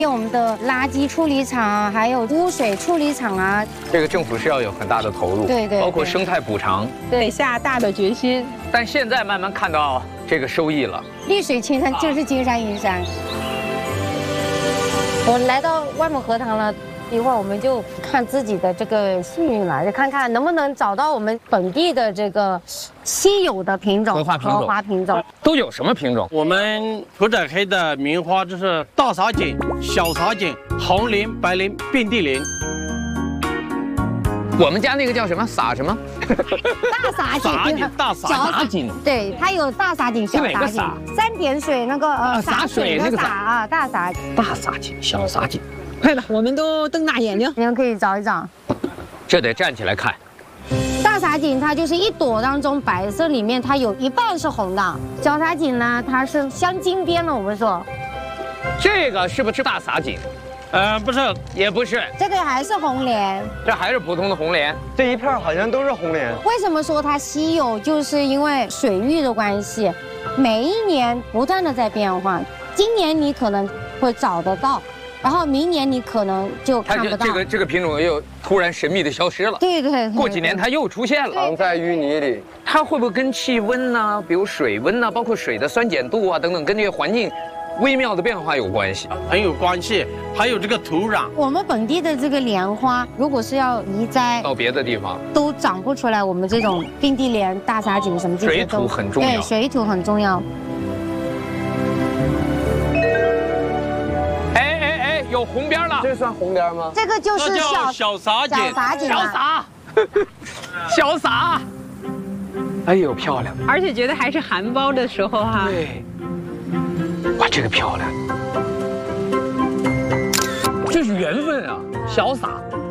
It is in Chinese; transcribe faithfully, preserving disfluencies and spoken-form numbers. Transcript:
我们的垃圾处理厂啊，还有污水处理厂啊， 这个政府是要有很大的投入， 对对， 包括生态补偿， 对，下大的决心。 但现在慢慢看到这个收益了。 绿水青山就是金山银山。我来到万亩荷塘了。 一会儿我们就看自己的这个幸运了，就看看能不能找到我们本地的这个稀有的品种荷花品种。 荷花品种都有什么品种？ 我们土仔黑的名花就是大撒锦、小撒锦、红鳞、白鳞、遍地鳞。 我们家那个叫什么？撒什么？ 大撒锦， 大撒锦。 对，它有大撒锦、小撒锦。三点水那个呃洒水那个洒啊，大撒。 大撒锦、小撒锦。 快吧，我们都瞪大眼睛。 你们可以找一找， 这得站起来看。 大撒锦它就是一朵当中白色里面它有一半是红的，小撒锦呢它是镶金边的。我们说， 这个是不是大撒锦？ 呃，不是， 也不是， 这个还是红莲， 这还是普通的红莲。 这一片好像都是红莲。 为什么说它稀有？就是因为水域的关系，每一年不断的在变化。今年你可能会找得到。 然后明年你可能就看不到这个这个品种又突然神秘的消失了。 对对对， 过几年它又出现了， 藏在淤泥里。 它会不会跟气温呢，比如水温呢，包括水的酸碱度啊等等，跟这些环境微妙的变化有关系？ 很有关系，还有这个土壤。 我们本地的这个莲花，如果是要移栽到别的地方， 都长不出来。我们这种并蒂莲、大撒锦什么这些都水土很重要。 对，水土很重要。 有红边了， 这算红边吗？ 这个就是小小撒锦， 小撒锦， 小撒，小撒。哎呦，漂亮！ 而且觉得还是含苞的时候哈。 对。哇，这个漂亮！这是缘分啊，小撒。